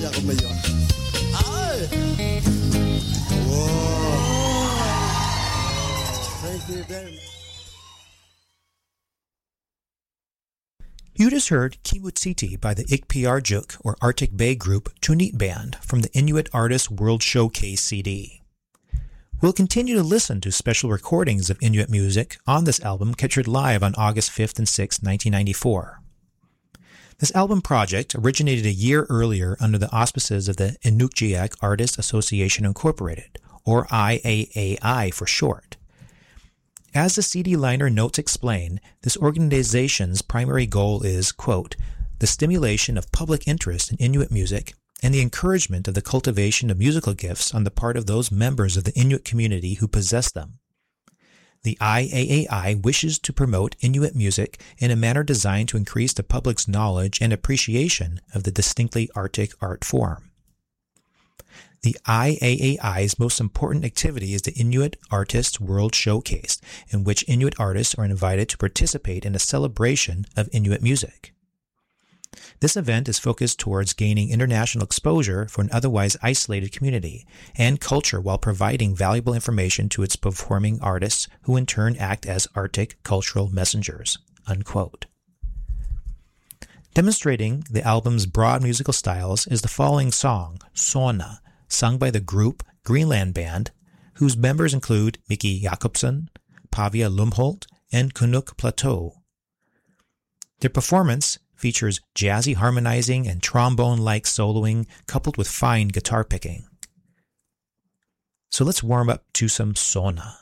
Ako mayon. Ay! Wow! Thank you very much. You just heard Kimutsiti by the Ikpiarjuk or Arctic Bay Group Tunit Band from the Inuit Artists World Showcase CD. We'll continue to listen to special recordings of Inuit music on this album captured live on August 5th and 6th, 1994. This album project originated a year earlier under the auspices of the Inukjuak Artists Association Incorporated, or IAAI for short. As the CD liner notes explain, this organization's primary goal is, quote, the stimulation of public interest in Inuit music and the encouragement of the cultivation of musical gifts on the part of those members of the Inuit community who possess them. The IAAI wishes to promote Inuit music in a manner designed to increase the public's knowledge and appreciation of the distinctly Arctic art form. The IAAI's most important activity is the Inuit Artists World Showcase, in which Inuit artists are invited to participate in a celebration of Inuit music. This event is focused towards gaining international exposure for an otherwise isolated community and culture while providing valuable information to its performing artists who in turn act as Arctic cultural messengers, unquote. Demonstrating the album's broad musical styles is the following song, Sona, sung by the group Greenland Band, whose members include Miki Jakobsen, Pavia Lumholt, and Kunuk Plateau. Their performance features jazzy harmonizing and trombone-like soloing coupled with fine guitar picking. So let's warm up to some Sona.